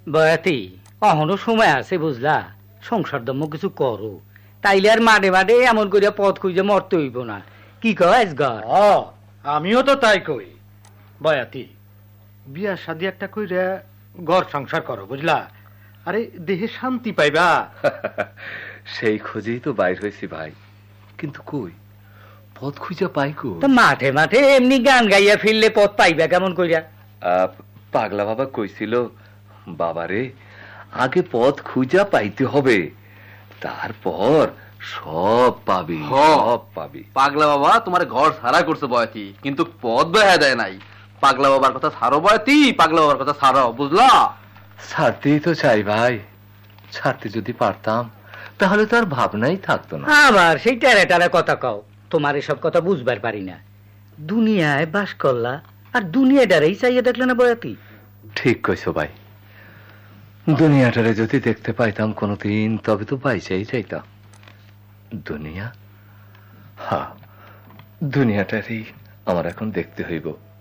বয়াতি অহনো সময় আছে বুঝলা, সংসার দম্য কিছু করো, তাইলে আর মাঠে মাঠে এমন করিয়া পথ খুঁজে মরতে হইব না। কি কয় গর? আমিও তো তাই কই বয়াতি, বিয়া শাদি একটা কইরা ঘর সংসার করো বুঝলা, আরে দেহে শান্তি পাইবা। সেই খোঁজেই তো বাইর হয়েছি ভাই, কিন্তু কই পথ খুঁজা পাই কই? তা মাঠে মাঠে এমনি গান গাইয়া ফিরলে পথ পাইবা কেমন কইরা? পাগলা বাবা কইছিল, বাবারে আগে পথ খুঁজা পাইতে হবে, তারপর সব পাবি, সব পাবি। পাগলা বাবা তোমার ঘর সারা করছে বয়াতি, কিন্তু পথ বেহা দেয় নাই। পাগলা বাবার কথা ছাড়ো বয়াতি, পাগলা বাবার কথা ছাড়ো বুঝলা। ছাড়তেই তো চাই ভাই, ছাড়তে যদি পারতাম তাহলে তো আর ভাবনাই থাকতো না। আবার সেই টেরা টেরা কথা কও, তোমার এসব কথা বুঝবার পারি না। দুনিয়ায় বাস করলা আর দুনিয়াটারেই চাইয়া দেখলে না বয়াতি? ঠিক কইছো ভাই, দুনিয়াটারে যদি দেখতে পাইতাম কোনোদিন তবে তো বাইচাই যাইতাম। দুনিয়া, হ্যাঁ দুনিয়াটারই আমার এখন দেখতে হইব।